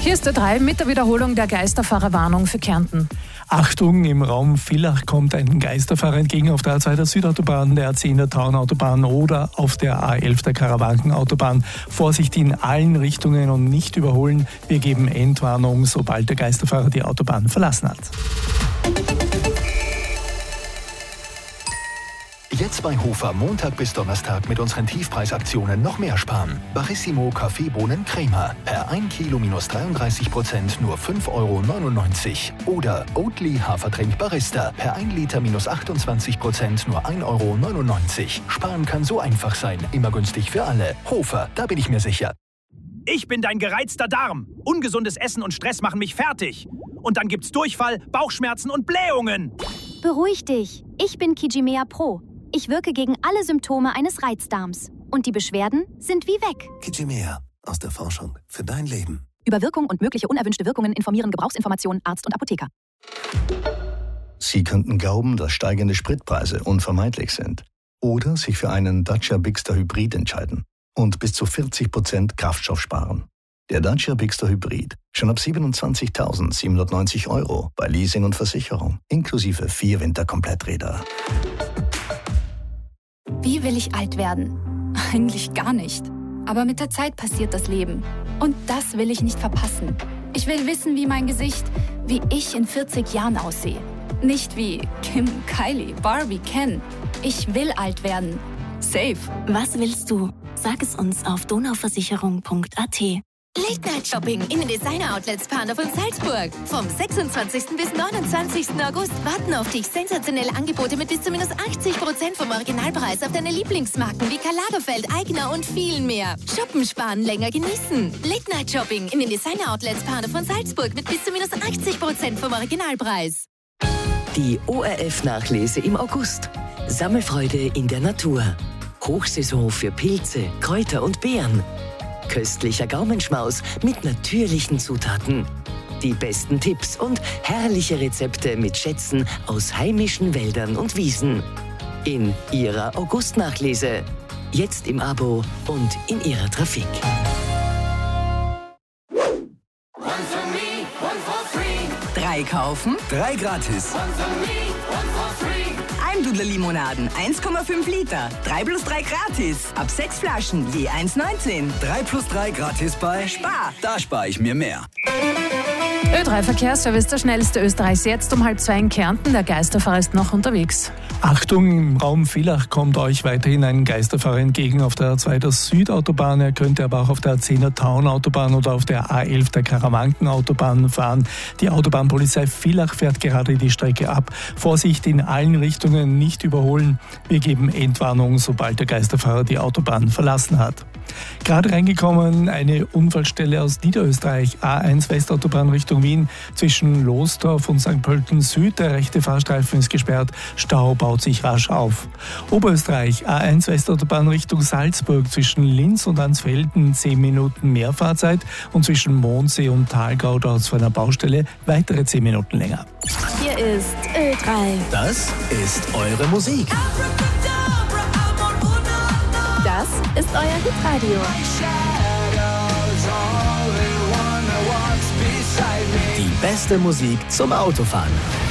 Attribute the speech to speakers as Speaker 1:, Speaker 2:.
Speaker 1: Hier ist der 3 mit der Wiederholung der Geisterfahrerwarnung für Kärnten.
Speaker 2: Achtung, im Raum Villach kommt ein Geisterfahrer entgegen auf der A2 der Südautobahn, der A10 der Taunautobahn oder auf der A11 der Karawankenautobahn. Vorsicht in allen Richtungen und nicht überholen. Wir geben Endwarnung, sobald der Geisterfahrer die Autobahn verlassen hat.
Speaker 3: Jetzt bei Hofer Montag bis Donnerstag mit unseren Tiefpreisaktionen noch mehr sparen. Barissimo Kaffeebohnen Crema per 1 Kilo minus 33% nur 5,99 €. Oder Oatly Hafertrink Barista per 1 Liter minus 28% nur 1,99 €. Sparen kann so einfach sein, immer günstig für alle. Hofer, da bin ich mir sicher.
Speaker 4: Ich bin dein gereizter Darm. Ungesundes Essen und Stress machen mich fertig. Und dann gibt's Durchfall, Bauchschmerzen und Blähungen.
Speaker 5: Beruhig dich. Ich bin Kijimea Pro. Ich wirke gegen alle Symptome eines Reizdarms. Und die Beschwerden sind wie weg.
Speaker 6: Kijimea. Aus der Forschung für dein Leben.
Speaker 5: Über Wirkung und mögliche unerwünschte Wirkungen informieren Gebrauchsinformationen Arzt und Apotheker.
Speaker 7: Sie könnten glauben, dass steigende Spritpreise unvermeidlich sind. Oder sich für einen Dacia Bigster Hybrid entscheiden und bis zu 40% Kraftstoff sparen. Der Dacia Bigster Hybrid. Schon ab 27.790 € bei Leasing und Versicherung. Inklusive 4 Winterkompletträder.
Speaker 8: Wie will ich alt werden? Eigentlich gar nicht. Aber mit der Zeit passiert das Leben. Und das will ich nicht verpassen. Ich will wissen, wie mein Gesicht, wie ich in 40 Jahren aussehe. Nicht wie Kim, Kylie, Barbie, Ken. Ich will alt werden. Safe.
Speaker 9: Was willst du? Sag es uns auf donauversicherung.at.
Speaker 10: Late-Night-Shopping in den Designer-Outlets Panov und Salzburg. Vom 26. bis 29. August warten auf dich sensationelle Angebote mit bis zu minus 80% vom Originalpreis auf deine Lieblingsmarken wie Karl Lagerfeld, Aigner und vielen mehr. Shoppen, sparen, länger genießen. Late-Night-Shopping in den Designer-Outlets Panov und Salzburg mit bis zu minus 80% vom Originalpreis.
Speaker 11: Die ORF-Nachlese im August. Sammelfreude in der Natur. Hochsaison für Pilze, Kräuter und Beeren. Köstlicher Gaumenschmaus mit natürlichen Zutaten. Die besten Tipps und herrliche Rezepte mit Schätzen aus heimischen Wäldern und Wiesen. In Ihrer August-Nachlese. Jetzt im Abo und in Ihrer Trafik.
Speaker 12: Drei kaufen,
Speaker 13: 3 gratis.
Speaker 12: Almdudler-Limonaden, 1,5 Liter. 3 plus 3 gratis. Ab 6 Flaschen, je 1,19.
Speaker 13: 3 plus 3 gratis bei
Speaker 12: Spar.
Speaker 13: Da spare ich mir mehr.
Speaker 1: Ö3 Verkehrsservice, der schnellste Österreichs, jetzt um 1:30 in Kärnten. Der Geisterfahrer ist noch unterwegs.
Speaker 2: Achtung, im Raum Villach kommt euch weiterhin ein Geisterfahrer entgegen auf der A2 der Südautobahn. Er könnte aber auch auf der A10 der Taunautobahn oder auf der A11 der Karawankenautobahn fahren. Die Autobahnpolizei Villach fährt gerade die Strecke ab. Vorsicht in allen Richtungen, nicht überholen. Wir geben Endwarnung, sobald der Geisterfahrer die Autobahn verlassen hat. Gerade reingekommen, eine Unfallstelle aus Niederösterreich, A1 Westautobahn Richtung Wien, zwischen Losdorf und St. Pölten Süd. Der rechte Fahrstreifen ist gesperrt, Stau baut sich rasch auf. Oberösterreich, A1 Westautobahn Richtung Salzburg, zwischen Linz und Ansfelden 10 Minuten mehr Fahrzeit und zwischen Mondsee und Thalgau dauert es vor einer Baustelle weitere 10 Minuten länger.
Speaker 5: Hier ist Ö3.
Speaker 6: Das ist eure Musik.
Speaker 5: Das ist euer Hitradio.
Speaker 6: Die beste Musik zum Autofahren.